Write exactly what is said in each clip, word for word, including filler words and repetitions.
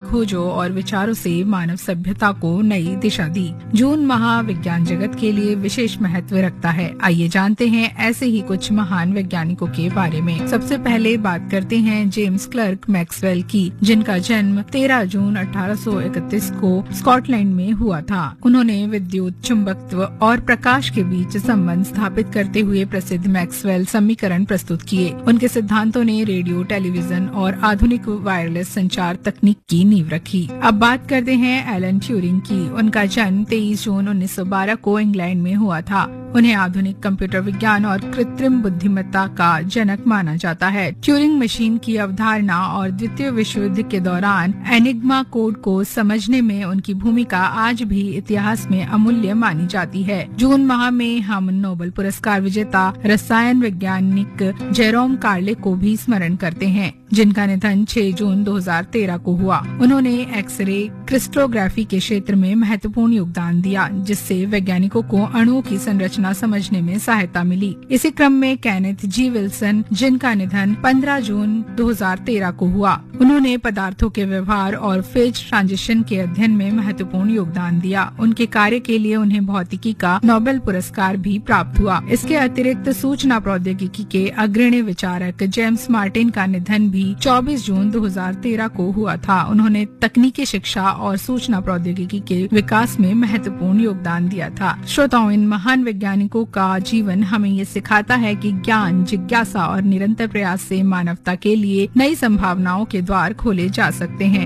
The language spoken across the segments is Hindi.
खोजों और विचारों से मानव सभ्यता को नई दिशा दी। जून माह विज्ञान जगत के लिए विशेष महत्व रखता है। आइए जानते हैं ऐसे ही कुछ महान वैज्ञानिकों के बारे में। सबसे पहले बात करते हैं जेम्स क्लर्क मैक्सवेल की, जिनका जन्म तेरह जून अठारह सौ इकतीस को स्कॉटलैंड में हुआ था। उन्होंने विद्युत, चुंबकत्व और प्रकाश के बीच संबंध स्थापित करते हुए प्रसिद्ध मैक्सवेल समीकरण प्रस्तुत किए। उनके सिद्धांतों ने रेडियो, टेलीविजन और आधुनिक वायरलेस संचार तकनीक की नींव रखी। अब बात करते हैं एलन ट्यूरिंग की। उनका जन्म तेईस जून उन्नीस सौ बारह को इंग्लैंड में हुआ था। उन्हें आधुनिक कंप्यूटर विज्ञान और कृत्रिम बुद्धिमत्ता का जनक माना जाता है। ट्यूरिंग मशीन की अवधारणा और द्वितीय विश्व युद्ध के दौरान एनिग्मा कोड को समझने में उनकी भूमिका आज भी इतिहास में अमूल्य मानी जाती है। जून माह में हम नोबेल पुरस्कार विजेता रसायन वैज्ञानिक जेरोम कार्ले को भी स्मरण करते हैं, जिनका निधन छह जून दो हज़ार तेरह को हुआ। उन्होंने एक्सरे क्रिस्टोग्राफी के क्षेत्र में महत्वपूर्ण योगदान दिया, जिससे वैज्ञानिकों को अणुओं की संरचना समझने में सहायता मिली। इसी क्रम में केनेथ जी विल्सन, जिनका निधन पंद्रह जून दो हज़ार तेरह को हुआ। उन्होंने पदार्थों के व्यवहार और फेज ट्रांजिशन के अध्ययन में महत्वपूर्ण योगदान दिया। उनके कार्य के लिए उन्हें भौतिकी का नोबेल पुरस्कार भी प्राप्त हुआ। इसके अतिरिक्त सूचना प्रौद्योगिकी के अग्रणी विचारक जेम्स मार्टिन का निधन भी चौबीस जून दो हज़ार तेरह को हुआ था। उन्होंने तकनीकी शिक्षा और सूचना प्रौद्योगिकी के विकास में महत्वपूर्ण योगदान दिया था। श्रोताओं, इन महान वैज्ञानिकों का जीवन हमें ये सिखाता है कि ज्ञान, जिज्ञासा और निरंतर प्रयास से मानवता के लिए नई संभावनाओं के द्वार खोले जा सकते हैं।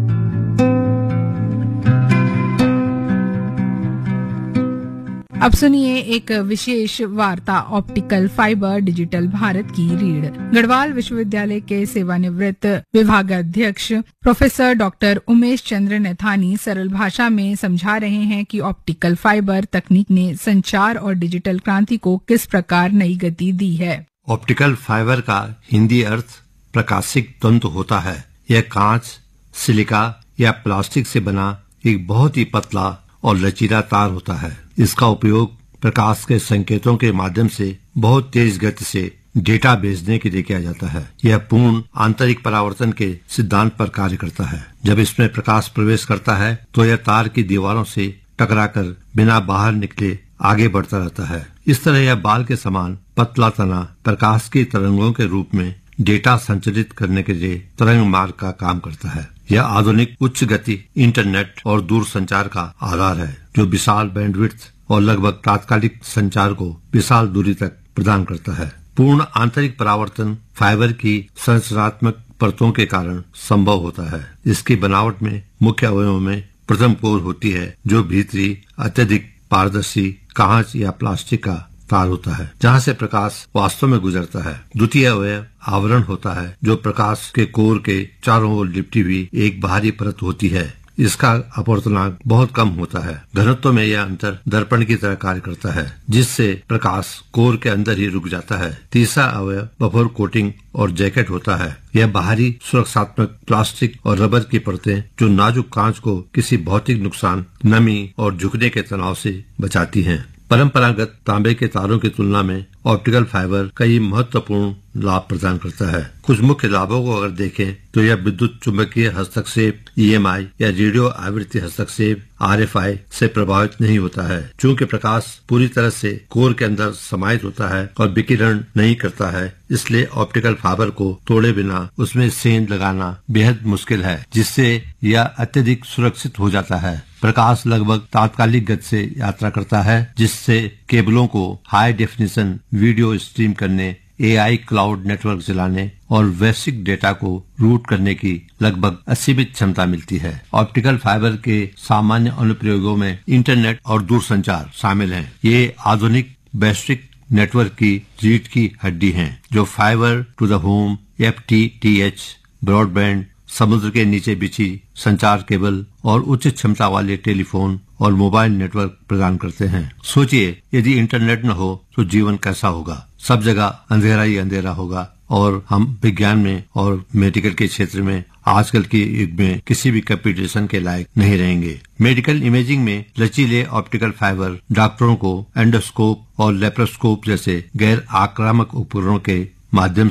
अब सुनिए एक विशेष वार्ता ऑप्टिकल फाइबर डिजिटल भारत की रीढ़। गढ़वाल विश्वविद्यालय के सेवानिवृत्त विभागाध्यक्ष प्रोफेसर डॉक्टर उमेश चंद्र नैथानी सरल भाषा में समझा रहे हैं कि ऑप्टिकल फाइबर तकनीक ने संचार और डिजिटल क्रांति को किस प्रकार नई गति दी है। ऑप्टिकल फाइबर का हिंदी अर्थ प्रकाशिक तंतु होता है। यह कांच, सिलिका या प्लास्टिक से बना एक बहुत ही पतला और लचीला तार होता है। इसका उपयोग प्रकाश के संकेतों के माध्यम से बहुत तेज गति से डेटा भेजने के लिए किया जाता है। यह पूर्ण आंतरिक परावर्तन के सिद्धांत पर कार्य करता है। जब इसमें प्रकाश प्रवेश करता है तो यह तार की दीवारों से टकराकर बिना बाहर निकले आगे बढ़ता रहता है। इस तरह यह बाल के समान पतला तना प्रकाश की तरंगों के रूप में डेटा संचारित करने के लिए तरंग मार्ग का काम करता है। यह आधुनिक उच्च गति इंटरनेट और दूर संचार का आधार है, जो विशाल बैंडविड्थ और लगभग तात्कालिक संचार को विशाल दूरी तक प्रदान करता है। पूर्ण आंतरिक परावर्तन फाइबर की संरचनात्मक परतों के कारण संभव होता है। इसकी बनावट में मुख्य अवयवों में प्रथम कोर होती है, जो भीतरी अत्यधिक पारदर्शी कांच या प्लास्टिक का तार होता है, जहाँ से प्रकाश वास्तव में गुजरता है। द्वितीय अवयव आवरण होता है, जो प्रकाश के कोर के चारों ओर लिपटी हुई एक बाहरी परत होती है। इसका अपवर्तनांक बहुत कम होता है। घनत्व में यह अंतर दर्पण की तरह कार्य करता है, जिससे प्रकाश कोर के अंदर ही रुक जाता है। तीसरा अवयव बफर कोटिंग और जैकेट होता है। यह बाहरी सुरक्षात्मक प्लास्टिक और रबर की परतें जो नाजुक कांच को किसी भौतिक नुकसान, नमी और झुकने के तनाव से बचाती हैं। परंपरागत तांबे के तारों की तुलना में ऑप्टिकल फाइबर कई महत्वपूर्ण लाभ प्रदान करता है। कुछ मुख्य लाभों को अगर देखें तो यह विद्युत चुंबकीय हस्तक्षेप, ई एम आई या रेडियो आवृत्ति हस्तक्षेप, आर एफ आई से प्रभावित नहीं होता है। चूँकि प्रकाश पूरी तरह से कोर के अंदर समाहित होता है और विकिरण नहीं करता है, इसलिए ऑप्टिकल फाइबर को तोड़े बिना उसमें सेंध लगाना बेहद मुश्किल है, जिससे यह अत्यधिक सुरक्षित हो जाता है। प्रकाश लगभग तात्कालिक गति से यात्रा करता है, जिससे केबलों को हाई डेफिनेशन वीडियो स्ट्रीम करने, ए आई क्लाउड नेटवर्क चलाने और वैश्विक डेटा को रूट करने की लगभग असीमित क्षमता मिलती है। ऑप्टिकल फाइबर के सामान्य अनुप्रयोगों में इंटरनेट और दूरसंचार शामिल हैं। ये आधुनिक वैश्विक नेटवर्क की रीढ़ की हड्डी हैं, जो fibre to the home, F T T H, broadband, समुद्र के नीचे बिछी संचार केबल और उच्च क्षमता वाले टेलीफोन और मोबाइल नेटवर्क प्रदान करते हैं। सोचिए, यदि इंटरनेट न हो तो जीवन कैसा होगा। सब जगह अंधेरा ही अंधेरा होगा और हम विज्ञान में और मेडिकल के क्षेत्र में आजकल के युग में किसी भी कंप्यूटेशन के लायक नहीं रहेंगे। मेडिकल इमेजिंग में लचीले ऑप्टिकल फाइबर डॉक्टरों को एंडोस्कोप और लेप्रोस्कोप जैसे गैर आक्रामक उपकरणों के माध्यम से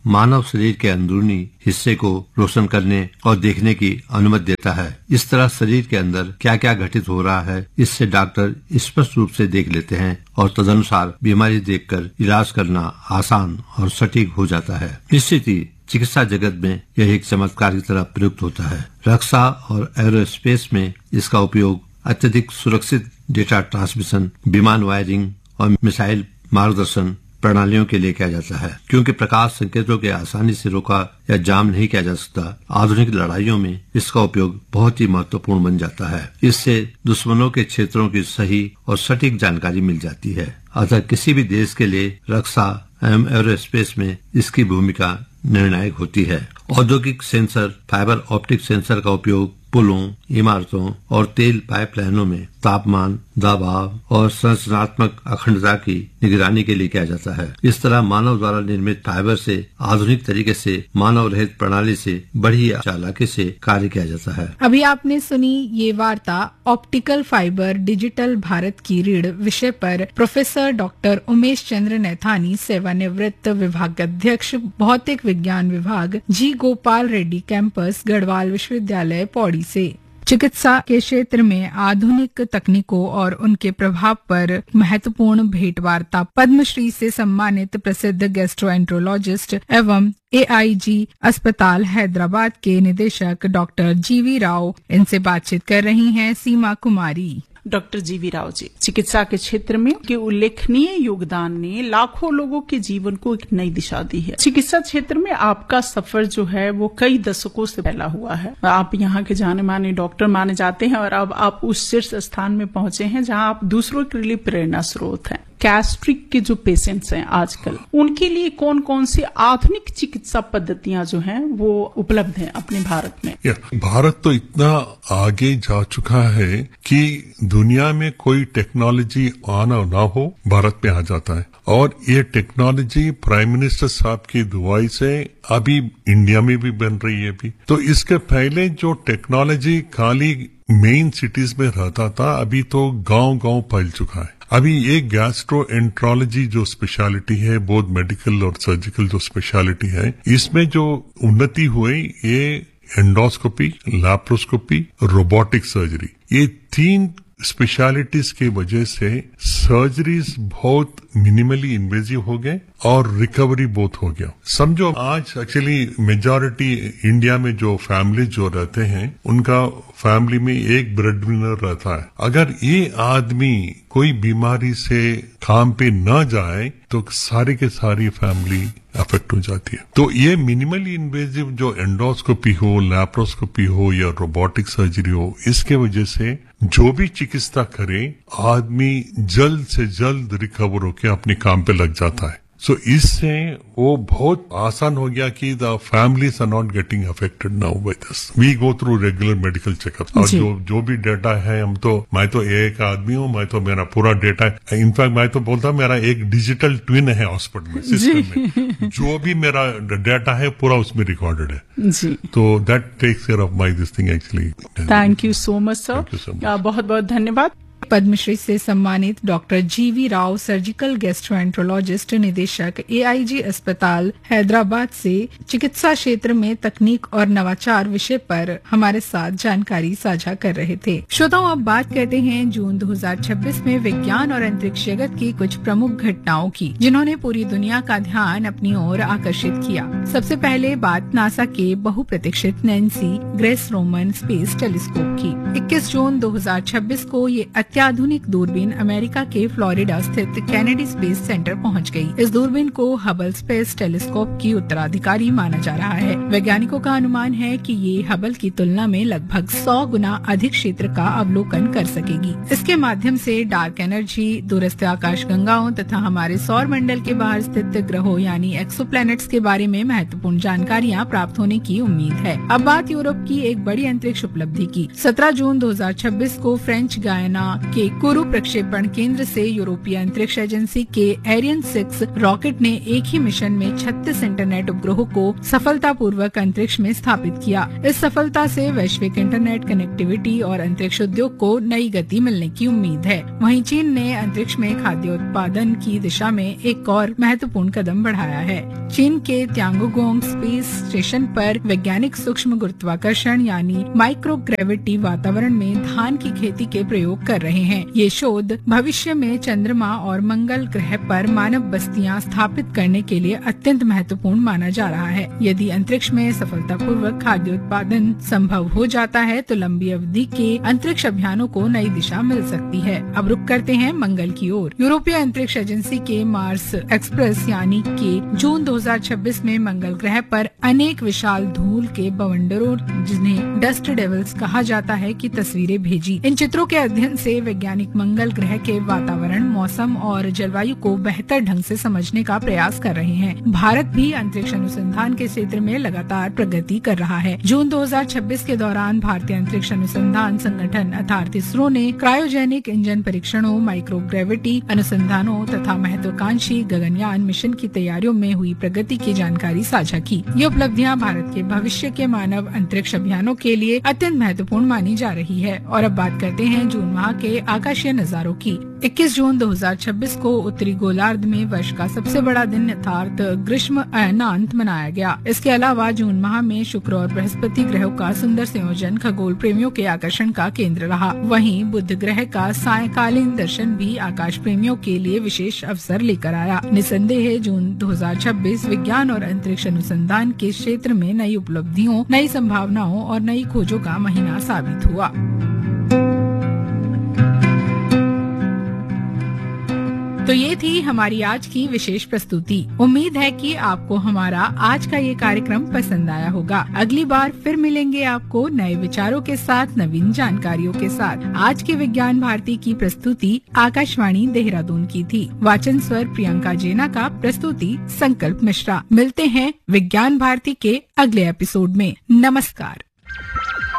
मानव शरीर के अंदरूनी हिस्से को रोशन करने और देखने की अनुमति देता है। इस तरह शरीर के अंदर क्या क्या घटित हो रहा है इससे डॉक्टर स्पष्ट रूप से देख लेते हैं और तदनुसार बीमारी देखकर इलाज करना आसान और सटीक हो जाता है। निश्चित ही चिकित्सा जगत में यह एक चमत्कार की तरह प्रयुक्त होता है। रक्षा और एरोस्पेस में इसका उपयोग अत्यधिक सुरक्षित डेटा ट्रांसमिशन, विमान वायरिंग और मिसाइल मार्गदर्शन प्रणालियों के लिए किया जाता है। क्योंकि प्रकाश संकेतों के आसानी से रोका या जाम नहीं किया जा सकता, आधुनिक लड़ाइयों में इसका उपयोग बहुत ही महत्वपूर्ण बन जाता है। इससे दुश्मनों के क्षेत्रों की सही और सटीक जानकारी मिल जाती है। अतः किसी भी देश के लिए रक्षा एवं एरोस्पेस में इसकी भूमिका निर्णायक होती है। औद्योगिक सेंसर, फाइबर ऑप्टिक सेंसर का उपयोग पुलों, इमारतों और तेल पाइपलाइनों में तापमान, दबाव और संरचनात्मक अखंडता की निगरानी के लिए किया जाता है। इस तरह मानव द्वारा निर्मित फाइबर से आधुनिक तरीके से मानव रहित प्रणाली से बड़ी चालाकी से कार्य किया जाता है। अभी आपने सुनी ये वार्ता ऑप्टिकल फाइबर डिजिटल भारत की रीढ़ विषय पर प्रोफेसर डॉक्टर उमेश चंद्र नैथानी, सेवानिवृत्त विभागाध्यक्ष भौतिक विज्ञान विभाग, जी गोपाल रेड्डी कैंपस, गढ़वाल विश्वविद्यालय, पौड़ी से। चिकित्सा के क्षेत्र में आधुनिक तकनीकों और उनके प्रभाव पर महत्वपूर्ण भेंट वार्ता पद्मश्री से सम्मानित प्रसिद्ध गैस्ट्रोएंट्रोलॉजिस्ट एवं ए आई जी अस्पताल हैदराबाद के निदेशक डॉक्टर जीवी राव, इनसे बातचीत कर रही हैं सीमा कुमारी। डॉक्टर जीवी राव जी, चिकित्सा के क्षेत्र में के उल्लेखनीय योगदान ने लाखों लोगों के जीवन को एक नई दिशा दी है। चिकित्सा क्षेत्र में आपका सफर जो है वो कई दशकों से फैला हुआ है। आप यहाँ के जाने माने डॉक्टर माने जाते हैं और अब आप उस शीर्ष स्थान में पहुंचे हैं जहाँ आप दूसरों के लिए प्रेरणा स्रोत हैं। गैस्ट्रिक के जो पेशेंट्स हैं आजकल, उनके लिए कौन कौन सी आधुनिक चिकित्सा पद्धतियां जो हैं वो उपलब्ध हैं अपने भारत में? भारत तो इतना आगे जा चुका है कि दुनिया में कोई टेक्नोलॉजी आना ना हो, भारत में आ जाता है। और ये टेक्नोलॉजी प्राइम मिनिस्टर साहब की दुआई से अभी इंडिया में भी बन रही है अभी। तो इसके पहले जो टेक्नोलॉजी खाली मेन सिटीज में रहता था, अभी तो गांव गांव फैल चुका है। अभी ये गैस्ट्रोएंट्रोलॉजी जो स्पेशलिटी है, बोथ मेडिकल और सर्जिकल जो स्पेशलिटी है, इसमें जो उन्नति हुई ये एंडोस्कोपी, लैप्रोस्कोपी, रोबोटिक सर्जरी, ये तीन स्पेशलिटीज की वजह से सर्जरीज बहुत मिनिमली इन्वेजिव हो गए और रिकवरी बहुत हो गया। समझो आज एक्चुअली मेजॉरिटी इंडिया में जो फैमिली जो रहते हैं उनका फैमिली में एक ब्रेड विनर रहता है। अगर ये आदमी कोई बीमारी से काम पे न जाए तो सारी के सारी फैमिली अफेक्ट हो जाती है। तो ये मिनिमली इन्वेजिव जो एंडोस्कोपी हो, लैप्रोस्कोपी हो या रोबोटिक सर्जरी हो, इसके वजह से जो भी चिकित्सा करे आदमी जल्द से जल्द रिकवर होकर अपने काम पे लग जाता है। सो so, इससे वो बहुत आसान हो गया कि the families are not getting affected now by this. We go through regular medical checkup और जो जो भी डेटा है, हम तो मैं तो एक आदमी हूँ, मैं तो मेरा पूरा डेटा है। इनफैक्ट मैं तो बोलता हूँ मेरा एक डिजिटल ट्विन है हॉस्पिटल में, सिस्टम में जो भी मेरा डेटा है पूरा उसमें रिकॉर्डेड है जी। तो that takes care of my this thing actually. Thank you so much sir, बहुत बहुत धन्यवाद। पद्मश्री से सम्मानित डॉक्टर जीवी राव, सर्जिकल गैस्ट्रोएंट्रोलॉजिस्ट, निदेशक ए आई जी अस्पताल हैदराबाद से चिकित्सा क्षेत्र में तकनीक और नवाचार विषय पर हमारे साथ जानकारी साझा कर रहे थे। श्रोताओं, अब बात करते हैं जून दो हज़ार छब्बीस में विज्ञान और अंतरिक्ष जगत की कुछ प्रमुख घटनाओं की, जिन्होंने पूरी दुनिया का ध्यान अपनी ओर आकर्षित किया। सबसे पहले बात नासा के बहुप्रतीक्षित Nancy grace Roman space telescope की। इक्कीस जून दो हज़ार छब्बीस को ये अत्याधुनिक दूरबीन अमेरिका के फ्लोरिडा स्थित कैनेडी स्पेस सेंटर पहुंच गई। इस दूरबीन को हबल स्पेस टेलीस्कोप की उत्तराधिकारी माना जा रहा है। वैज्ञानिकों का अनुमान है कि ये हबल की तुलना में लगभग सौ गुना अधिक क्षेत्र का अवलोकन कर सकेगी। इसके माध्यम से डार्क एनर्जी, दूरस्थ आकाश गंगाओं तथा हमारे सौर मंडल के बाहर स्थित ग्रहों यानी एक्सोप्लैनेट्स के बारे में महत्वपूर्ण जानकारियाँ प्राप्त होने की उम्मीद है। अब बात यूरोप की एक बड़ी अंतरिक्ष उपलब्धि की। सत्रह जून दो हज़ार छब्बीस को फ्रेंच गायना के कुरु प्रक्षेपण केंद्र से यूरोपीय अंतरिक्ष एजेंसी के एरियन सिक्स रॉकेट ने एक ही मिशन में छत्तीस इंटरनेट उपग्रहों को सफलतापूर्वक अंतरिक्ष में स्थापित किया। इस सफलता से वैश्विक इंटरनेट कनेक्टिविटी और अंतरिक्ष उद्योग को नई गति मिलने की उम्मीद है। वहीं चीन ने अंतरिक्ष में खाद्य उत्पादन की दिशा में एक और महत्वपूर्ण कदम बढ़ाया है। चीन के त्यांगुगोंग स्पेस स्टेशन पर वैज्ञानिक सूक्ष्म गुरुत्वाकर्षण यानी माइक्रो ग्रेविटी वातावरण में धान की खेती के प्रयोग कर रहे हैं। ये शोध भविष्य में चंद्रमा और मंगल ग्रह पर मानव बस्तियां स्थापित करने के लिए अत्यंत महत्वपूर्ण माना जा रहा है। यदि अंतरिक्ष में सफलतापूर्वक खाद्य उत्पादन संभव हो जाता है तो लंबी अवधि के अंतरिक्ष अभियानों को नई दिशा मिल सकती है। अब रुक करते हैं मंगल की ओर। यूरोपीय अंतरिक्ष एजेंसी के मार्स एक्सप्रेस यानी के जून दो हज़ार छब्बीस में मंगल ग्रह पर अनेक विशाल धूल के बवंडरों, जिन्हें डस्ट डेविल्स कहा जाता है, की तस्वीरें भेजी। इन चित्रों के अध्ययन से वैज्ञानिक मंगल ग्रह के वातावरण, मौसम और जलवायु को बेहतर ढंग से समझने का प्रयास कर रहे हैं। भारत भी अंतरिक्ष अनुसंधान के क्षेत्र में लगातार प्रगति कर रहा है। जून दो हज़ार छब्बीस के दौरान भारतीय अंतरिक्ष अनुसंधान संगठन अर्थात इसरो ने क्रायोजेनिक इंजन परीक्षणों, माइक्रोग्रेविटी अनुसंधानों तथा महत्वाकांक्षी गगनयान मिशन की तैयारियों में हुई प्रगति की जानकारी साझा की। ये उपलब्धियां भारत के भविष्य के मानव अंतरिक्ष अभियानों के लिए अत्यंत महत्वपूर्ण मानी जा रही है। और अब बात करते हैं जून माह के आकाशीय नजारों की। इक्कीस जून दो हज़ार छब्बीस को उत्तरी गोलार्ध में वर्ष का सबसे बड़ा दिन अर्थात ग्रीष्म अयनांत मनाया गया। इसके अलावा जून माह में शुक्र और बृहस्पति ग्रहों का सुंदर संयोजन खगोल प्रेमियों के आकर्षण का केंद्र रहा। वहीं बुध ग्रह का सायंकालीन दर्शन भी आकाश प्रेमियों के लिए विशेष अवसर लेकर आया। निसंदेह जून दो हज़ार छब्बीस विज्ञान और अंतरिक्ष अनुसंधान के क्षेत्र में नई उपलब्धियों, नई संभावनाओं और नई खोजों का महीना साबित हुआ। तो ये थी हमारी आज की विशेष प्रस्तुति। उम्मीद है कि आपको हमारा आज का ये कार्यक्रम पसंद आया होगा। अगली बार फिर मिलेंगे आपको नए विचारों के साथ, नवीन जानकारियों के साथ। आज के विज्ञान भारती की प्रस्तुति आकाशवाणी देहरादून की थी। वाचन स्वर प्रियंका जेना का, प्रस्तुति संकल्प मिश्रा। मिलते हैं विज्ञान भारती के अगले एपिसोड में। नमस्कार।